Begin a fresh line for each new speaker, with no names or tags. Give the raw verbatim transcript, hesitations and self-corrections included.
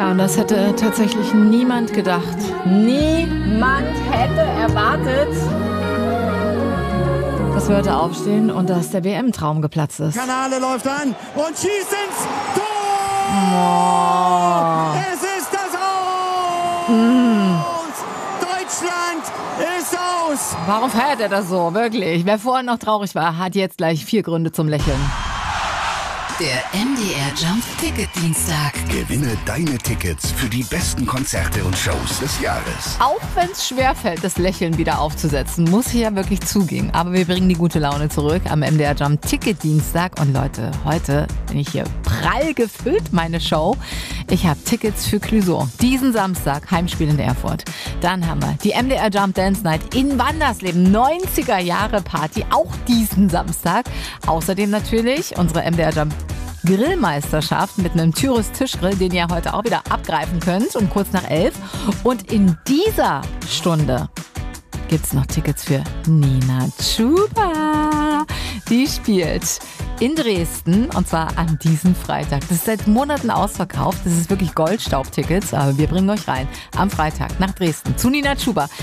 Ja, und das hätte tatsächlich niemand gedacht. Niemand hätte erwartet, dass wir heute aufstehen und dass der W M-Traum geplatzt ist.
Kanale läuft an und schießt ins Tor!
Oh.
Es ist das Aus!
Mm.
Deutschland ist aus!
Warum feiert er das so? Wirklich. Wer vorher noch traurig war, hat jetzt gleich vier Gründe zum Lächeln.
Der M D R Jump Ticket Dienstag.
Gewinne deine Tickets für die besten Konzerte und Shows des Jahres.
Auch wenn es schwerfällt, das Lächeln wieder aufzusetzen, muss ich ja wirklich zugehen. Aber wir bringen die gute Laune zurück am M D R Jump Ticket Dienstag. Und Leute, heute bin ich hier prall gefüllt, meine Show. Ich habe Tickets für Clouseau. Diesen Samstag Heimspiel in Erfurt. Dann haben wir die M D R Jump Dance Night in Wandersleben. neunziger Jahre Party, auch diesen Samstag. Außerdem natürlich unsere M D R Jump Grillmeisterschaft mit einem Tyros Tischgrill, den ihr heute auch wieder abgreifen könnt, um kurz nach elf. Und in dieser Stunde gibt es noch Tickets für Nina Chuba. Die spielt in Dresden und zwar an diesem Freitag. Das ist seit Monaten ausverkauft. Das ist wirklich Goldstaubtickets, aber wir bringen euch rein am Freitag nach Dresden zu Nina Chuba.